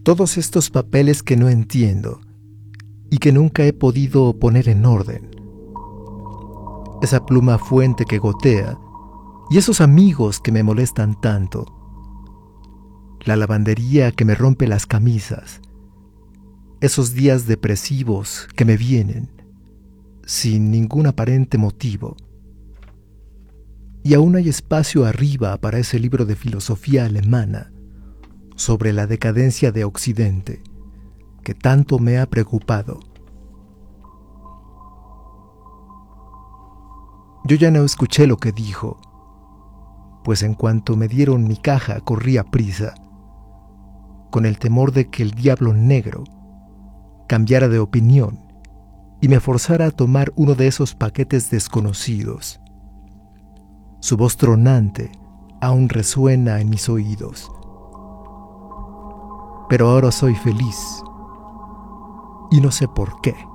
Todos estos papeles que no entiendo y que nunca he podido poner en orden. Esa pluma fuente que gotea y esos amigos que me molestan tanto. La lavandería que me rompe las camisas. Esos días depresivos que me vienen sin ningún aparente motivo. Y aún hay espacio arriba para ese libro de filosofía alemana sobre la decadencia de Occidente que tanto me ha preocupado. Yo ya no escuché lo que dijo, pues en cuanto me dieron mi caja corrí a prisa, con el temor de que el diablo negro cambiara de opinión y me forzara a tomar uno de esos paquetes desconocidos. Su voz tronante aún resuena en mis oídos. Pero ahora soy feliz y no sé por qué.